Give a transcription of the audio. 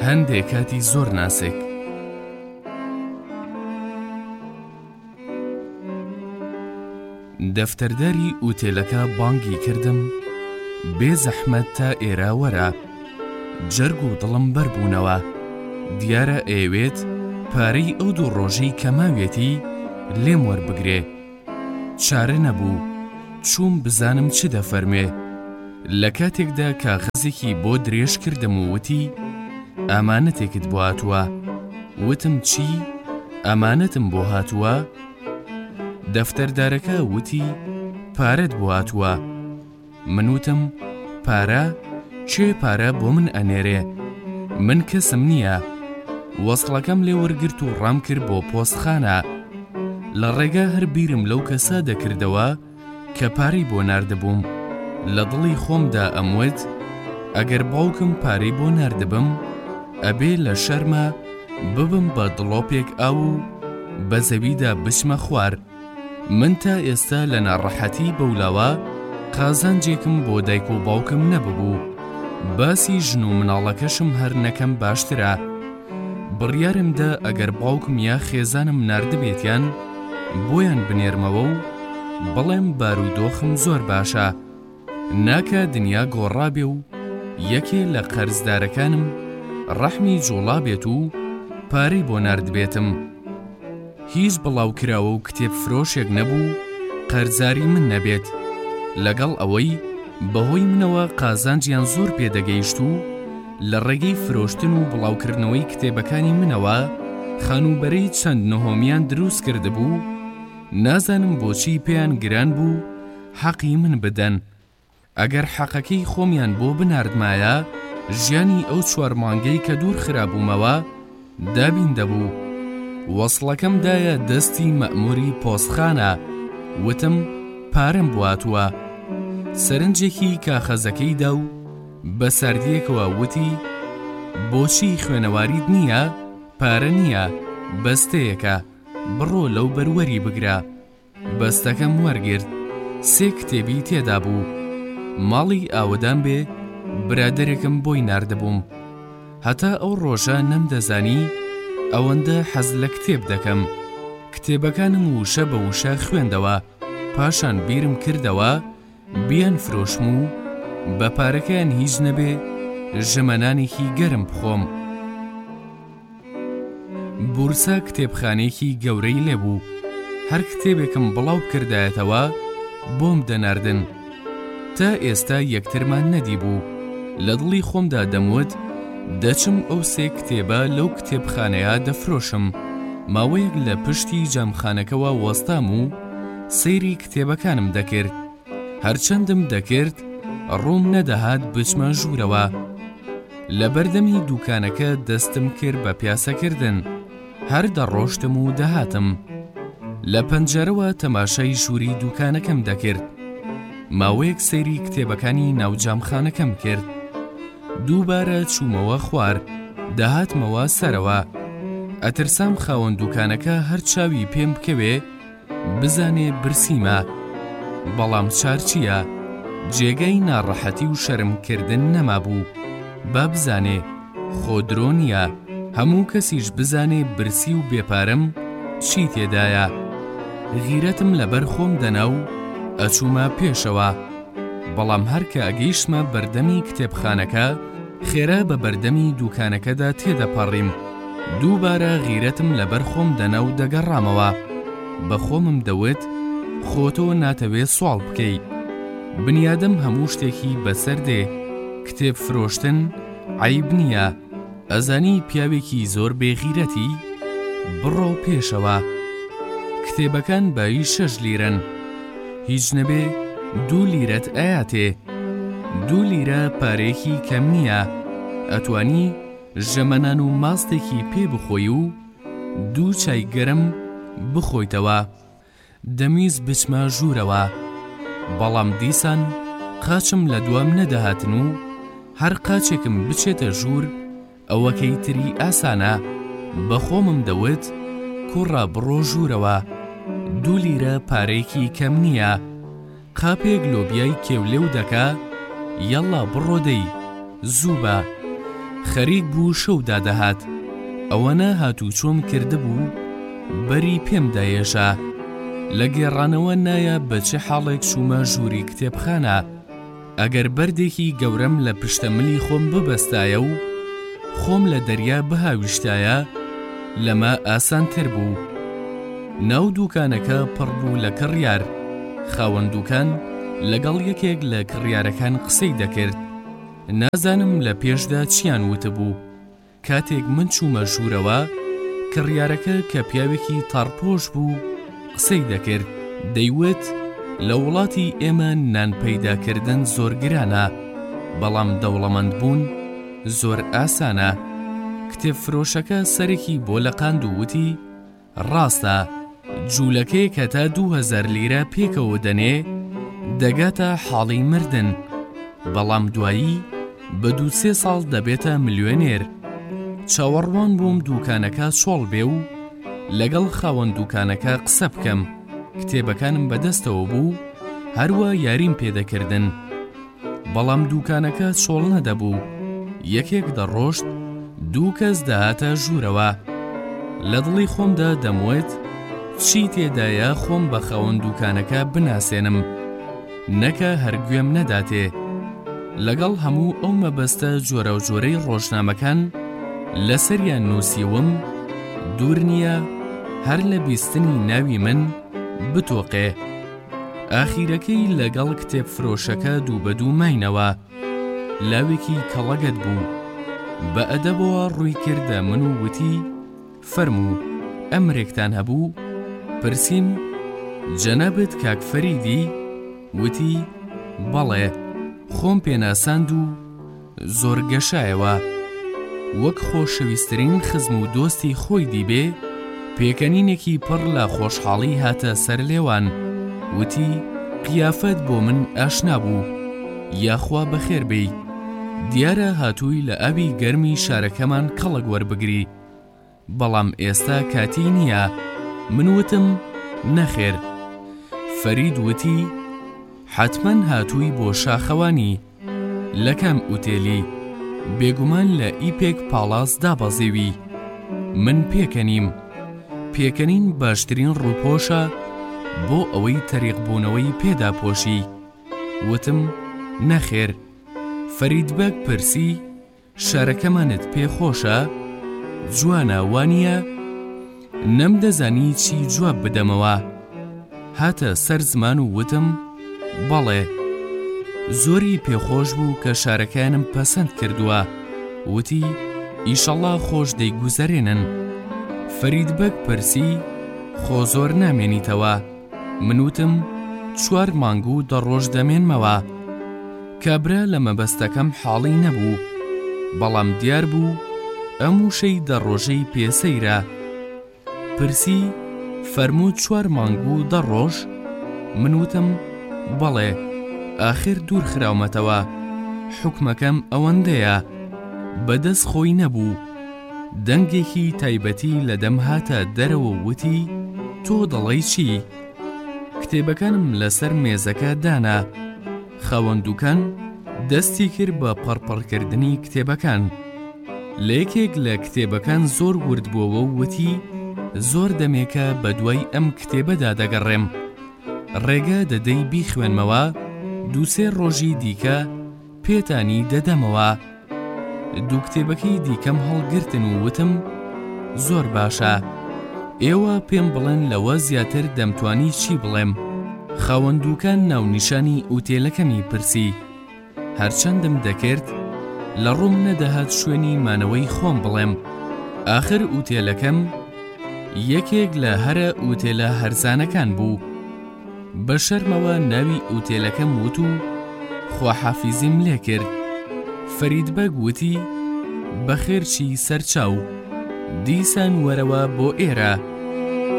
هەندێک کاتی زۆر ناسێک. دەفتەرداری ئوتێلەکە بانگی کردم بێ زەحمەت تا ئێرە وەرە. جەرگ و دڵم بەربوونەوە، دیارە ئەیەوێت پارەی ئەو دوو ڕۆژەی کە ماوێتی لێم وەربگرێ. چارە نەبوو، چووم بزانم چ دەفەرمێ. لە کاتێکدا کاغەزێکی بۆ درێژ کردم و وتی ئەمانەتێکت بۆ هاتووە. وتم چی؟ ئەمانەتم بۆ هاتووە؟ دەفتەردارەکە وتی پارەت بۆ هاتووە. من وتم پارە؟ چێ پارە بۆ من ئەنێرێ؟ من کەسم نییە. وەسڵەکەم لێ وەرگرت و ڕام کرد بۆ پۆستخانە. لە ڕێگا هەر بیرم لەو کەسا دەکردەوە کە پارەی بۆ ناردبووم. لە دڵی خۆمدا ئەموت ئەگەر باوکم پارەی بۆ ناردبم ئەبێ لە شەرمە ببم بە دڵۆپێک ئاو و بە زەویدا بچمە خوار. من تا ئێستا لە ناڕەحەتی بەولاوە قازانجێکم بۆ دایک و باوکم نەببوو. باسی ژن و مناڵەکەشم هەر نەکەم باشترە. بڕیارمدا ئەگەر باوکم یا خێزانم ناردبێتیان بۆیان بنێرمەوە و بڵێم بارودۆخم زۆر باشە. ناکە دنیا گۆڕابێ و یەکێ لە قەرزدارەکانم ڕەحمی جوڵا بێت و پارەی بۆ ناردبێتم. هیچ بڵاوکراوە و کتێب فرۆشێک نەبوو قەرزاری من نەبێت. لەگەڵ ئەوەی بەهۆی منەوە قازانجیان زۆر پێدەگەیشت و لە ڕێگەی فرۆشتن و بڵاوکردنەوەی کتێبەکانی منەوە خانوبەرەی چەند نهۆمیان دروست کردبوو. نازانم بۆچی پێیان گران بوو حەقی من بدەن. ئەگەر حەقەکەی خۆمیان بۆ بناردمایە ژیانی ئەو 4 مانگەی کە دوور خرابوومەوە دابین دەبوو. وەسڵەکەم دایە دەستی مەئموری پۆستخانە. وتم پارەم بۆ هاتووە. سەرنجێکی کاخەزەکەیدا و بە ساردیەکەوە وتی بۆچی خوێنەواریت نییە؟ پارە نییە، بەستەیەکە، بڕۆ لەو بەروەری بگرە. بەستەکەم وەرگرت. 3 کتێبی تێدا بوو. ماڵی ئاودان بێ برادەرێکم بۆی ناردبووم. هەتا ئەو ڕۆژە نەمدەزانی ئەوەندە حەز لە کتێب دەکەم. کتێبەکانم وشە بە وشە خوێندەوە. پاشان بیرم کردەوە بیان فرۆشم و بە پارەکەیان هیچ نەبێ ژەمەنانێکی گەرم بخۆم. بورسا کتێبخانەیەکی گەورەی لێبوو. هەر کتێبێکم بڵاو کردایەتەوە بۆم دەناردن. تا ئێستا یەکترمان نەدی بوو. لە دڵی خۆمدا دەموت دەچم ئەو 3 کتێبە لەو کتێبخانەیە دەفرۆشم. ماوەیەک لە پشتی جامخانەکەوە وەستام و سەیری کتێبەکانم دەکرد. هەرچەندم دەکرد ڕووم نەدەهات بچمە ژوورەوە. لە بەردەمی دوکانەکە دەستم کرد بە پیاسەکردن. هەر دەڕۆشتم و دەهاتم. لە پەنجەرەوە تەماشای ژووری دوکانەکەم دەکرد. ماوەیەک سەیری کتێبەکانی ناوجامخانەکەم کرد. دووبارە چوومەوە خوار. دەهاتمەوە سەرەوە. ئەترسام خاوەن دوکانەکە هەر چاوی پێم بکەوێ بزانێ برسیمە. بەڵام چارچیە؟ جێگەی ناڕەحەتی و شەرمکردن نەمابوو. با بزانێ خۆ درۆ نییە. هەموو کەسیش بزانێ برسی و بێپارەم چی تێدایە. غیرەتم لەبەر خۆم دەنا و ئەچوومە پێشەوە. بەڵام هەرکە ئەگەیشتمە بەردەمی کتێبخانەکە خێرا بە بەردەمی دوکانەکەدا تێدەپەڕیم. دووبارە غیرەتم لەبەر خۆم دەنا و دەگەڕامەوە. بە خۆمم دەوت خۆتۆ ناتەوێت سوال بکەی. بنیادەم هەموو شتێکی بەسەر دێ. کتێب فرۆشتن عیب نییە. ئەزانی پیاوێکی زۆر بێغیرەتی؟ بڕۆ پێشەوە. کتێبەکان بایی 6 لیرەن. هیچ نەبێ 2 لیرەت ئەیاتێ. 2 لیرە پارێکی کەم نییە. ئەتوانی ژەمەنان و ماستێکی پێ بخۆی و 2 چای گەرم بخۆیتەوە. دەمیز بچمە ژوورەوە. بەڵام دیسان قاچم لە دوام نەدەهاتن و هەر قاچێکم بچێتە ژوور ئەوەکەی تری ئاسانە. بە خۆمم دەوت کوڕە بڕۆ ژوورەوە. 2 لیرە پارەیەکی کەم نییە. قاپێک لۆبیای کێولێو دەکا. یەڵا بڕۆ دەی زوو بە. خەریک بوو شەودا دەهات ئەوەنە هاتوو چۆم کردبوو بەری پێم دایێژا لە گێڕانەوە نایە بە چه حاڵێک چوومە ژووری کتێبخانە ئەگەر بەردێکی گەورەم لە پشتەملی خۆم ببەستایە و خۆم لە دەریا بهاویشتایە لەمە ئاسانتر بوو. ناو دووکانەکە پڕ بوو لە کڕیار خاوەن دووکان لەگەڵ یەکێک لە کڕیارەکان قسەی دەکرد. نازانم لە پێشدا چیان وتبوو. کاتێک من چوومە ژوورەوە کڕیارەکە کە پیاوێکی تاڕپۆش بوو قسەی دەکرد دەیوت لە وڵاتی ئێمە نان پەیداکردن زۆر گرانە بەڵام دەوڵەمەند بوون زۆر ئاسانە. کتێبفرۆشەکە سەرێکی بۆ لەقاند و وتی ڕاستە جوولەکەی کە تا 2000 لیرە پێکەوە دەنێ دەگاتە حاڵی مردن بەڵام دوایی بە 2-3 ساڵ دەبێتە ملیۆنێر. چاوەڕوان بووم دووکانەکە چۆڵ بێ و لەگەڵ خاوەن دووکانەکە قسە بکەم. کتێبەکانم بەدەستەوە بوو هەروە یاریم پێدەکردن بەڵام دووکانەکە چۆڵ نەدەبوو. یەکێک دەڕۆشت 2 کەس دەهاتە ژوورەوە. لە دڵی خۆمدا دەموت چی تێدایە خۆم بە خاوەن دووکانەکە بناسێنم نەکە هەرگوێم نەداتێ. لەگەڵ هەموو ئەو مەبەستە جۆرە و جۆرەی ڕۆژنامەکان لەسەریان نووسیوم دوور نییە هەر لە بیستنی ناوی من بتۆقێ. ئاخیرەکەی لەگەڵ کتێبفرۆشەکە دوو بە دوو ماینەوە. لاوێکی کەڵەگەت بوو بە ئەدەبەوە ڕووی کردە من و وتی فەرموو ئەمرێکتان هەبوو؟ پرسییم جەنابەت کاک فەریدی؟ وتی بەڵێ خۆم پێناساند و زۆر گەشایەوە. وەک خۆشەویستترین خزم و دۆستی خۆی دیبێ پێکەنینێکی پڕ لە خۆشحاڵی هاتە سەر لێوان. وتی قیافەت بۆ من ئاشنا بوو یاخوا بەخێر بێی دیارە هاتووی لە ئاوی گەرمی شارەکەمان کەڵک وەربگری بەڵام ئێستا کاتی نییە. من وتم نەخێر. فەرید وتی حتمەن هاتووی بۆ شاخەوانی لە کام ئوتێلی بێگومان لە ئیپێک پاڵاس دابەزێوی. من پێکەنیم پێکەنین باشترین ڕووپۆشە بۆ ئەوەی تەریقبوونەوەی پێدا پۆشی. وتم نەخێر. فەریدبەک پرسی شارەکەمانت پێخۆشە؟ جوانە وانیە؟ نەمدەزانی چی جواب بدەمەوە. هاتە سەر زمان و وتم بەڵێ. زۆری پێخۆش بوو کە شارەکانم پەسەند کردووە. وتی ئیشەڵڵا خۆش دەیگوزەرێنن. فەریدبەک پرسی خۆ زۆر نامێنیتەوە؟ من وتم 4 مانگ و 10 ڕۆژ دەمێنمەوە. کابرا لە مەبەستەکەم حاڵی نەبوو بەڵام دیار بوو ئەم وشەی 10 ڕۆژەی پێسەیرە. پرسی فەرموو 4 مانگ و 10 ڕۆژ؟ من وتم بەڵێ ئاخر دوور خراومەتەوە حوکمەکەم ئەوەندەیە. بەدەست خۆی نەبوو دەنگێکی تایبەتی لە دەم هاتە دەرەوە وتی تۆ دەڵێی چی؟ کتێبەکانم لەسەر مێزەکە دانا. خاوەن دووکان دەستی کرد بە پەڕپەڕکردنی کتێبەکان. لە یەکێک لە کتێبەکان زۆر ورد بووەوە و وتی زۆر دەمێکە بە دوای ئەم کتێبەدا دەگەڕێم ڕێگە دەدەی بیخوێنمەوە 2-3 ڕۆژی دیکە پێتانی دەدەمەوە. دوو کتێبەکەی دیکەم هەڵگرتن و وتم زۆر باشە ئێوە پێم بڵێن لەوە زیاتر دەمتوانی چی بڵێم. خاوەن دووکان ناونیشانی ئوتێلەکەمی پرسی. هەرچەندم دەکرد لە ڕووم نەدەهات شوێنی مانەوەی خۆم بڵێم. ئاخر ئوتێلەکەم یەکێک لە هەرە ئوتێلە هەرزانەکان بوو. بە شەرمەوە ناوی ئوتێلەکەم وت و خواحافیزیم لێ کرد. فەریدبەک وتی بەخێرچی سەرچاو دیسان وەرەوە بۆ ئێرە.